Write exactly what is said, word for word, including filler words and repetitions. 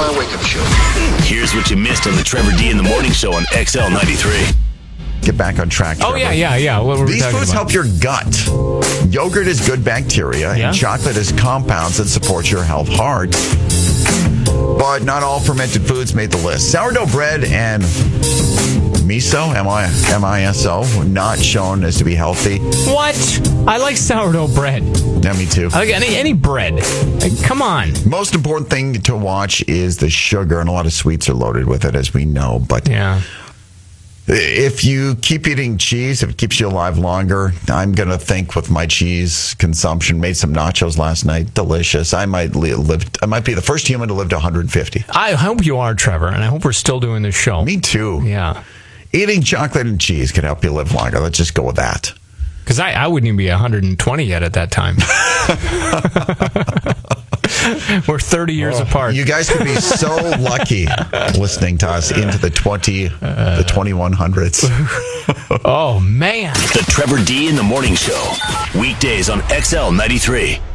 my wake-up show. Here's what you missed on the Trevor D in the Morning Show on X L ninety-three. Get back on track, Trevor. Oh, yeah, yeah, yeah. What were we These talking foods about? help your gut. Yogurt is good bacteria, Yeah. and chocolate is compounds that support your health heart. But not all fermented foods made the list. Sourdough bread and miso, M I S O, not shown as to be healthy. What? I like sourdough bread. Yeah, me too. I like any, any bread. Like, come on. Most important thing to watch is the sugar, and a lot of sweets are loaded with it, as we know. But Yeah. if you keep eating cheese, if it keeps you alive longer, I'm going to think with my cheese consumption, made some nachos last night, delicious. I might li- live. I might be the first human to live to one hundred fifty. I hope you are, Trevor, and I hope we're still doing this show. Me too. Yeah. Eating chocolate and cheese can help you live longer. Let's just go with that. Because I, I wouldn't even be one hundred twenty yet at that time. We're thirty years Oh, apart. You guys could be so lucky listening to us into the twenty, the twenty-one hundreds. Oh, man. The Trevor D in the Morning Show. Weekdays on X L ninety-three.